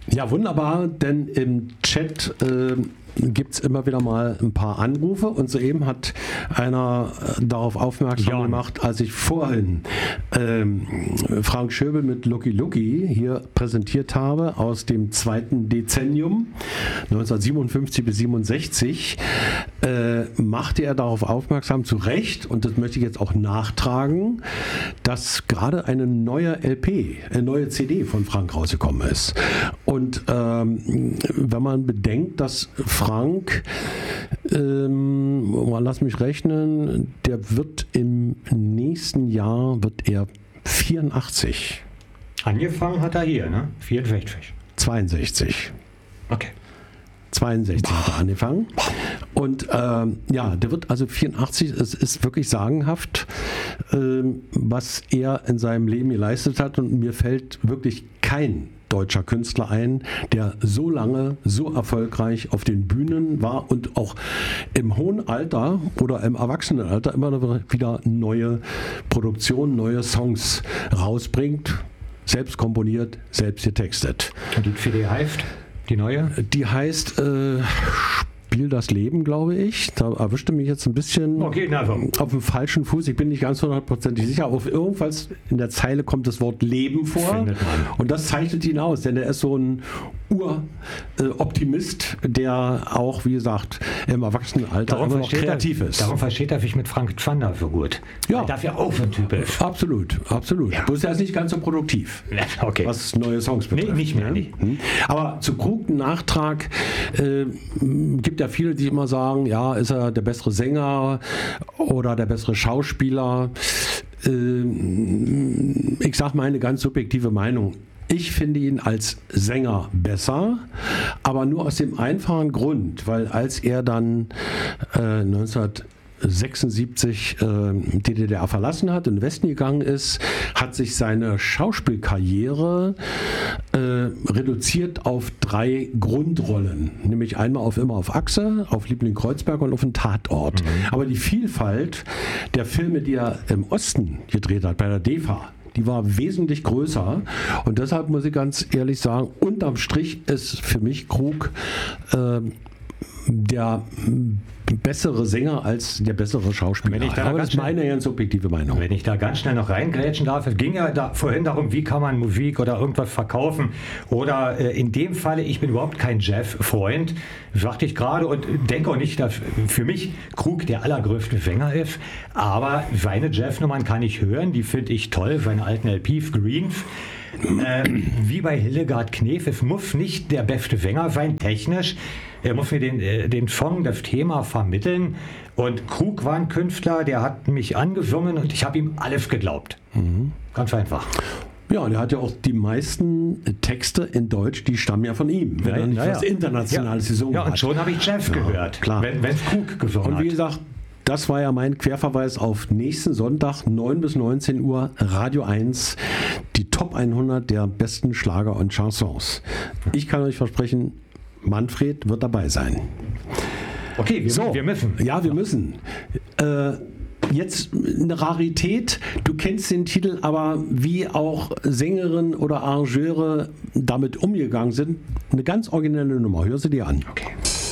Ja, wunderbar, denn im Chat gibt es immer wieder mal ein paar Anrufe und soeben hat einer darauf aufmerksam gemacht, als ich vorhin Frank Schöbel mit Lucky Lucky hier präsentiert habe aus dem zweiten Dezennium 1957 bis 67, machte er darauf aufmerksam, zu Recht, und das möchte ich jetzt auch nachtragen, dass gerade eine neue LP, eine neue CD von Frank rausgekommen ist. Und wenn man bedenkt, dass Frank, lass mich rechnen, der wird im nächsten Jahr, wird er 84. Angefangen hat er hier, ne? 64. 62. Okay. 62 hat er angefangen. Und der wird also 84. Es ist wirklich sagenhaft, was er in seinem Leben geleistet hat. Und mir fällt wirklich kein deutscher Künstler ein, der so lange, so erfolgreich auf den Bühnen war und auch im hohen Alter oder im Erwachsenenalter immer wieder neue Produktionen, neue Songs rausbringt. Selbst komponiert, selbst getextet. Und die CD heißt? Die neue? Die heißt Spiel das Leben, glaube ich. Da erwischte mich jetzt ein bisschen auf dem falschen Fuß. Ich bin nicht ganz 100% sicher. Auf irgendwas in der Zeile kommt das Wort Leben vor. Und das zeichnet ihn aus, denn er ist so ein Ur-Optimist, der auch, wie gesagt, im Erwachsenenalter immer noch kreativ ist. Darum versteht er sich mit Frank Zander so gut. Ja. Dafür auch so ein Typ ist. Absolut, absolut. Ja. Bloß er ist nicht ganz so produktiv, was neue Songs betrifft. Nee, nicht mehr. Nicht. Aber zu Krug einen Nachtrag gibt ja viele, die immer sagen, ja, ist er der bessere Sänger oder der bessere Schauspieler? Ich sage meine ganz subjektive Meinung. Ich finde ihn als Sänger besser, aber nur aus dem einfachen Grund, weil als er dann 1976 die DDR verlassen hat und in den Westen gegangen ist, hat sich seine Schauspielkarriere reduziert auf 3 Grundrollen. Nämlich einmal auf Immer auf Achse, auf Liebling Kreuzberg und auf den Tatort. Aber die Vielfalt der Filme, die er im Osten gedreht hat, bei der DEFA, die war wesentlich größer. Und deshalb muss ich ganz ehrlich sagen, unterm Strich ist für mich Krug der bessere Sänger als der bessere Schauspieler. Aber das ist meine ganz subjektive Meinung. Wenn ich da ganz schnell noch reingrätschen darf, es ging ja da vorhin darum, wie kann man Musik oder irgendwas verkaufen, oder in dem Falle, ich bin überhaupt kein Jeff-Freund, sagte ich gerade, und denke auch nicht, dass für mich Krug der allergrößte Sänger ist, aber seine Jeff-Nummern kann ich hören, die finde ich toll, seine alten LPs, Greens. Wie bei Hildegard Knef, es muss nicht der beste Sänger sein, technisch. Er muss mir den Song, das Thema vermitteln. Und Krug war ein Künstler, der hat mich angesungen und ich habe ihm alles geglaubt. Ganz einfach. Ja, und er hat ja auch die meisten Texte in Deutsch, die stammen ja von ihm. Wenn er nicht was Internationales gesungen hat. Ja, und schon habe ich Jeff gehört, klar. Wenn es Krug gesungen hat. Und wie gesagt, das war ja mein Querverweis auf nächsten Sonntag, 9 bis 19 Uhr, Radio 1, die Top 100 der besten Schlager und Chansons. Ich kann euch versprechen, Manfred wird dabei sein. Okay, wir müssen. Ja, wir müssen. Jetzt eine Rarität, du kennst den Titel, aber wie auch Sängerinnen oder Arrangeure damit umgegangen sind, eine ganz originelle Nummer. Hör sie dir an. Okay.